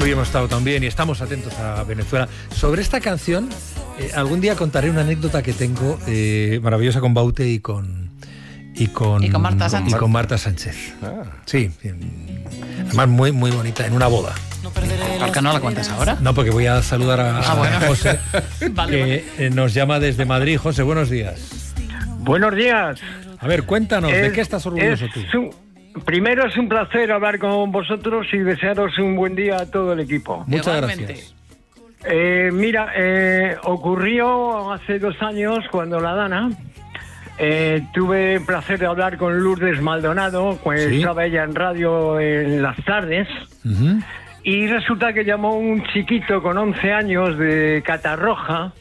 Hoy hemos estado también y estamos atentos a Venezuela. Sobre esta canción, algún día contaré una anécdota que tengo maravillosa con Baute y con Marta Sánchez. Y con Marta Sánchez. Sí, además muy, muy bonita, en una boda. ¿Por qué no la cuentas ahora? No, porque voy a saludar a José, vale. Nos llama desde Madrid. José, buenos días. Buenos días. A ver, cuéntanos, ¿de qué estás orgulloso tú? Primero es un placer hablar con vosotros y desearos un buen día a todo el equipo. Muchas Igualmente. gracias. Ocurrió hace 2 años cuando la Dana... tuve el placer de hablar con Lourdes Maldonado, pues ¿Sí? estaba ella en radio en las tardes, y resulta que llamó un chiquito con 11 años de Catarroja,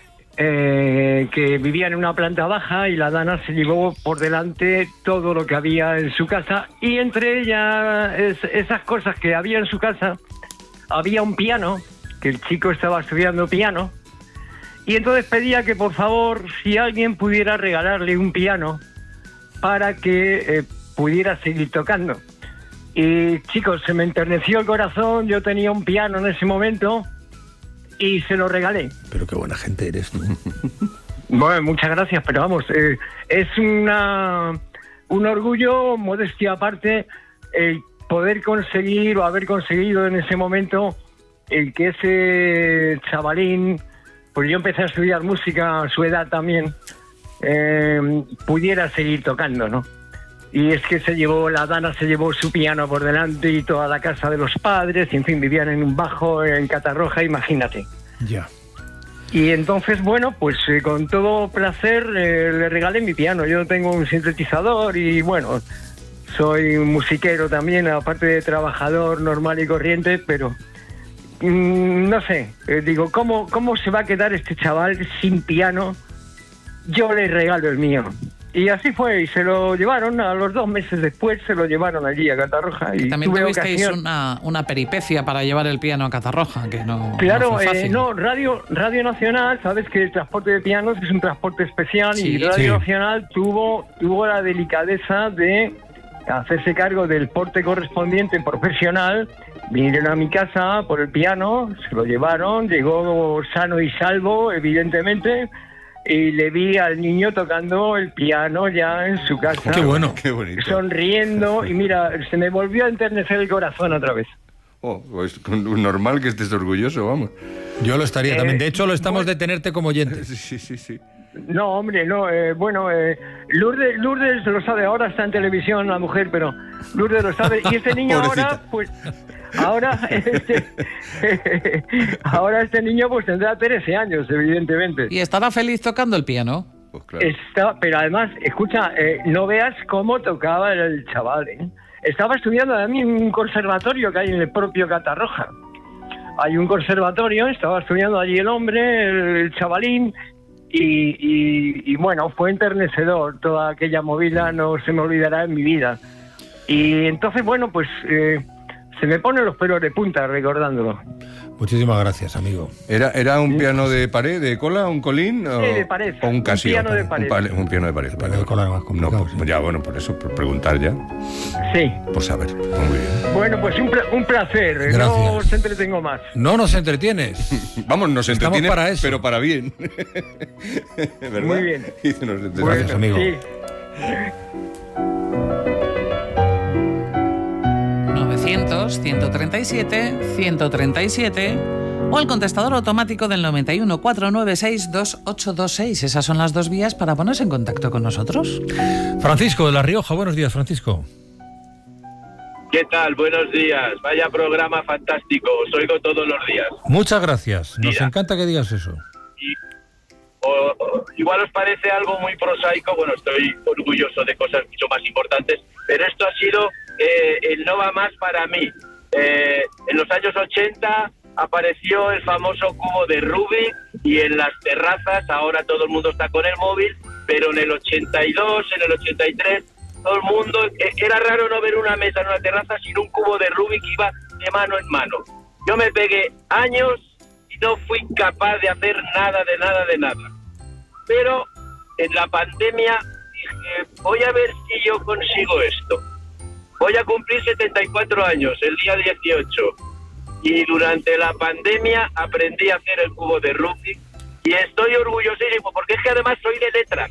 que vivía en una planta baja, y la Dana se llevó por delante todo lo que había en su casa, y entre ellas esas cosas que había en su casa, había un piano, que el chico estaba estudiando piano. Y entonces pedía que, por favor, si alguien pudiera regalarle un piano para que pudiera seguir tocando. Y, chicos, se me enterneció el corazón. Yo tenía un piano en ese momento y se lo regalé. Pero qué buena gente eres tú. Bueno, muchas gracias, pero vamos, es un orgullo, modestia aparte, el poder conseguir o haber conseguido en ese momento el que ese chavalín... Pues yo empecé a estudiar música a su edad también, pudiera seguir tocando, ¿no? Y es que la Dana se llevó su piano por delante y toda la casa de los padres, y en fin, vivían en un bajo en Catarroja, imagínate. Ya. Y entonces, bueno, pues con todo placer le regalé mi piano. Yo tengo un sintetizador y, bueno, soy un musiquero también, aparte de trabajador normal y corriente, pero... no sé, digo, ¿cómo se va a quedar este chaval sin piano? Yo le regalo el mío. Y así fue, y se lo llevaron, a los 2 meses después se lo llevaron allí a Catarroja. Y también tuve tuvisteis ocasión. una peripecia para llevar el piano a Catarroja, que no, Claro, no fue fácil. Radio Nacional, sabes que el transporte de pianos es un transporte especial, Sí, y Radio sí. Nacional tuvo la delicadeza de hacerse cargo del porte correspondiente profesional. Vinieron a mi casa por el piano, se lo llevaron, llegó sano y salvo, evidentemente, y le vi al niño tocando el piano ya en su casa. Qué bueno. Qué bonito. Sonriendo, y mira, se me volvió a enternecer el corazón otra vez. Pues normal que estés orgulloso, vamos. Yo lo estaría también. De hecho, lo estamos de tenerte como oyentes. Sí. No, hombre, no. Lourdes lo sabe, ahora está en televisión la mujer, pero Lourdes lo sabe. Y este niño ahora, pues... Ahora este niño pues tendrá 13 años, evidentemente. ¿Y estará feliz tocando el piano? Pues claro. Pero además, escucha, no veas cómo tocaba el chaval, ¿eh? Estaba estudiando a mí en un conservatorio que hay en el propio Catarroja. Hay un conservatorio, estaba estudiando allí el hombre, el chavalín, y bueno, fue enternecedor toda aquella movida, no se me olvidará en mi vida. Y entonces, bueno, pues... se me ponen los pelos de punta recordándolo. Muchísimas gracias, amigo. ¿Era un piano de pared, de cola, un colín? Sí, de pared. ¿O un Casio? Un piano de pared. Un piano de pared. El piano de cola era más complicado, No, pues, ya, bueno, por eso, por preguntar ya. Sí. Por saber. Muy bien. Bueno, pues un placer. Gracias. No os entretengo más. No nos entretienes. Vamos, nos Estamos entretiene, para eso. pero para bien. ¿Verdad? Muy bien. Y nos entretiene. Gracias, amigo. Sí. 900-137-137 o el contestador automático del 91 496 2826. Esas son las 2 vías para ponerse en contacto con nosotros. Francisco de La Rioja, buenos días, Francisco. ¿Qué tal? Buenos días. Vaya programa fantástico. Os oigo todos los días. Muchas gracias. Nos Mira. encanta que digas eso. Igual os parece algo muy prosaico. Bueno, estoy orgulloso de cosas mucho más importantes, pero esto ha sido el no va más para mí. En los años 80 apareció el famoso cubo de Rubik, y en las terrazas ahora todo el mundo está con el móvil, pero en el 82, en el 83, todo el mundo... Era raro no ver una mesa en una terraza sin un cubo de Rubik que iba de mano en mano. Yo me pegué años y no fui capaz de hacer nada. Pero en la pandemia dije, voy a ver si yo consigo esto. Voy a cumplir 74 años, el día 18. y durante la pandemia aprendí a hacer el cubo de Rubik y estoy orgullosísimo porque es que además soy de letras.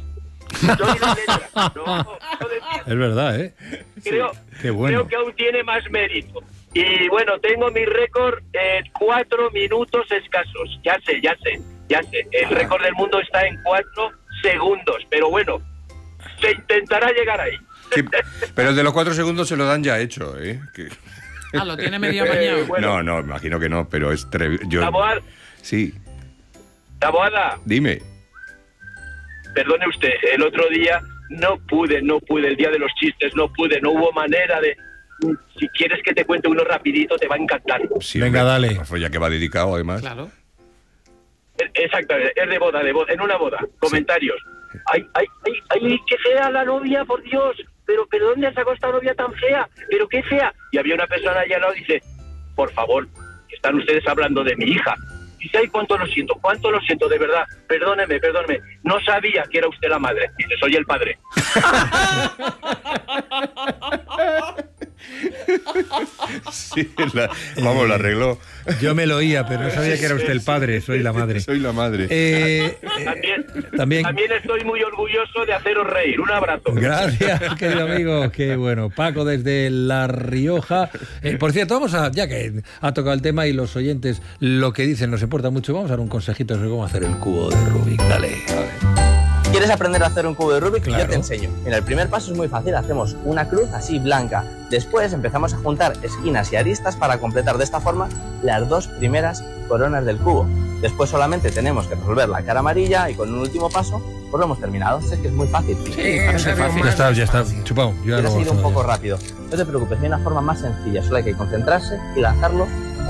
Es verdad, ¿eh? Qué bueno. Creo que aún tiene más mérito. Y bueno, tengo mi récord en 4 minutos escasos. Ya sé. El récord del mundo está en 4 segundos. Pero bueno, se intentará llegar ahí. Sí, pero el de los 4 segundos se lo dan ya hecho, ¿eh? Lo tiene medio mañana. Bueno. No, imagino que no, pero es Taboada. Sí. Taboada. Dime. Perdone usted, el otro día no pude, el día de los chistes no hubo manera de... Si quieres que te cuente uno rapidito, te va a encantar. Sí, venga, dale. Ya que va dedicado, además. Claro. Exactamente, es de boda, en una boda. Comentarios. Sí. Ay, qué fea la novia, por Dios. Pero ¿dónde has sacado esta novia tan fea? Pero qué fea. Y había una persona allá al lado y dice, por favor, están ustedes hablando de mi hija. Dice, ay, cuánto lo siento, de verdad. Perdóneme. No sabía que era usted la madre. Dice, soy el padre. Sí, lo arregló. Yo me lo oía, pero no sabía que era usted el padre, soy la madre. Soy la madre. También estoy muy orgulloso de haceros reír. Un abrazo. Gracias, querido amigo. Qué bueno. Paco desde La Rioja. Por cierto, ya que ha tocado el tema y los oyentes lo que dicen nos importa mucho, vamos a dar un consejito sobre cómo hacer el cubo de Rubik. Dale. ¿Quieres aprender a hacer un cubo de Rubik? Claro. Yo te enseño. Mira, el primer paso es muy fácil. Hacemos una cruz así blanca. Después empezamos a juntar esquinas y aristas para completar de esta forma las 2 primeras coronas del cubo. Después solamente tenemos que resolver la cara amarilla y con un último paso pues lo hemos terminado. Sé que es muy fácil. Sí, parece fácil. Ya está. Chupado. Yo he ido un poco rápido. No te preocupes, hay una forma más sencilla. Solo hay que concentrarse y lanzarlo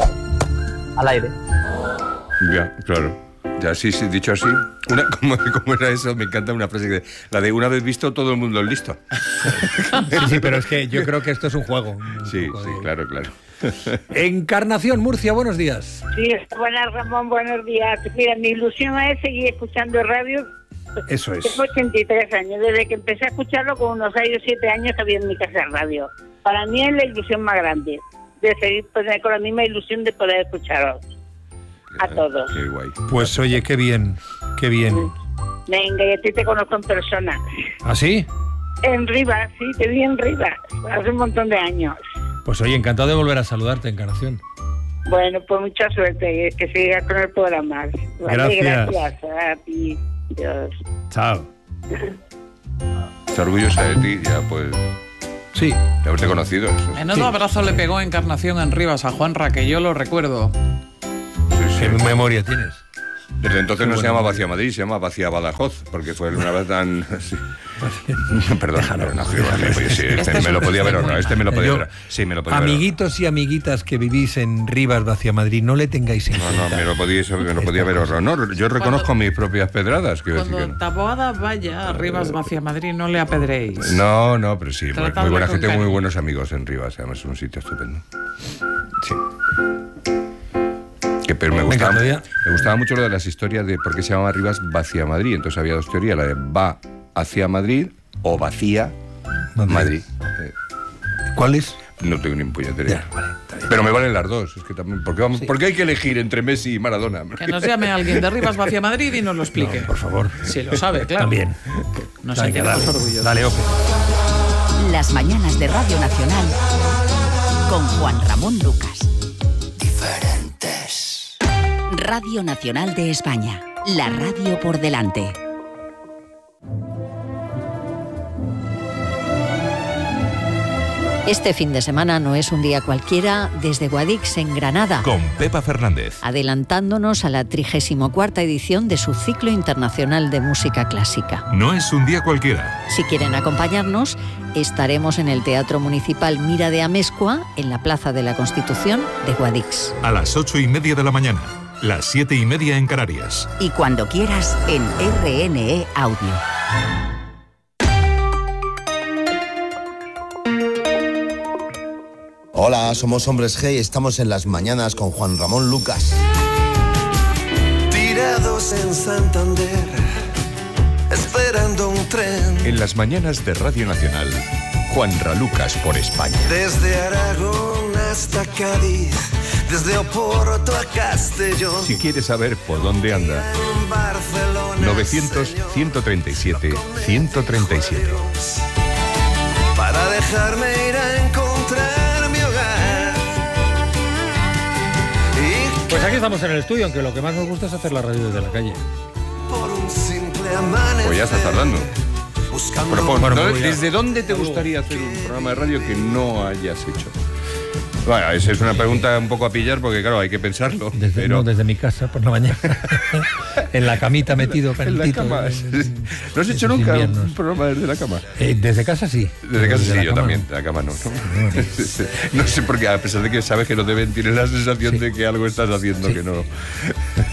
al aire. Ya, claro. Ya, sí, dicho así. ¿Cómo era eso? Me encanta una frase la de una vez visto, todo el mundo es listo. Sí, pero es que yo creo que esto es un juego. Sí, claro. Encarnación, Murcia, buenos días. Sí, buenas, Ramón, buenos días. Mira, mi ilusión es seguir escuchando radio. Eso es. Tengo 83 años. Desde que empecé a escucharlo, con unos 6 o 7 años había en mi casa radio. Para mí es la ilusión más grande, de seguir con la misma ilusión de poder escucharos. A todos. Qué guay. Pues oye, qué bien. Venga, y a ti te conozco en persona. ¿Ah, sí? En Rivas, sí, te vi en Rivas, hace un montón de años. Pues oye, encantado de volver a saludarte, Encarnación. Bueno, pues mucha suerte, que sigas con el programa. Vale, gracias a ti. Dios. Chao. Estoy orgullosa de ti, ya pues... Sí. De haberte conocido. Menudo abrazo le pegó Encarnación en Rivas a Juanra, que yo lo recuerdo. ¿Qué memoria tienes? Desde entonces no se llama Vacía Madrid, se llama Vacía Badajoz, porque fue una vez tan... Sí. Perdón, me lo podía ver ahorrado. Me lo podía ver. Sí, me lo podía ver. Amiguitos y amiguitas que vivís en Rivas, Vacía Madrid, no le tengáis en cuenta. No, me lo podía ver ahorrado. No, yo reconozco mis propias pedradas. Cuando Taboada vaya a Rivas, Vacía Madrid, no le apedréis. No, pero sí, muy buena gente, cariño. muy buenos amigos en Rivas, además es un sitio estupendo. Sí. Pero me gustaba mucho lo de las historias de por qué se llamaba Rivas Vacía Madrid. Entonces había 2 teorías, la de va hacia Madrid o vacía Madrid. ¿Cuál es? No tengo ni puñetera. Vale, pero me valen las 2. Es que también, porque hay que elegir entre Messi y Maradona. Que nos llame alguien de Rivas Vacía Madrid y nos lo explique. No, por favor. Si lo sabe, claro. También. Nos sentimos orgullosos. Dale, Ope. Las mañanas de Radio Nacional con Juan Ramón Lucas. Diferentes. Radio Nacional de España. La radio por delante. Este fin de semana no es un día cualquiera desde Guadix en Granada. Con Pepa Fernández. Adelantándonos a la 34ª edición de su ciclo internacional de música clásica. No es un día cualquiera. Si quieren acompañarnos, estaremos en el Teatro Municipal Mira de Amezcua, en la Plaza de la Constitución de Guadix. A las 8:30 de la mañana, las 7:30 en Canarias. Y cuando quieras en RNE Audio. Hola, somos Hombres G y estamos en Las Mañanas con Juan Ramón Lucas. Tirados en Santander, esperando un tren. En Las Mañanas de Radio Nacional, Juan Ra Lucas por España. Desde Aragón hasta Cádiz, desde Oporto a Castellón. Si quieres saber por dónde anda, En Barcelona, 900-137-137. para dejarme ir a encontrar mi hogar. Y Pues aquí estamos en el estudio, aunque lo que más nos gusta es hacer la radio desde la calle. por un simple amanecer, Pues ya estás tardando. buscando Propon, Bueno, ¿no? pues ya. ¿Desde dónde te gustaría hacer un programa de radio que no hayas hecho? Bueno, esa es una pregunta un poco a pillar porque, claro, hay que pensarlo. Desde mi casa por la mañana. En la camita metido, En la calentito. cama. ¿No has hecho nunca un programa desde la cama? Desde casa sí. Desde casa sí, la yo cama también. De la cama no. No sé por qué, a pesar de que sabes que no deben, tienes la sensación de que algo estás haciendo que no.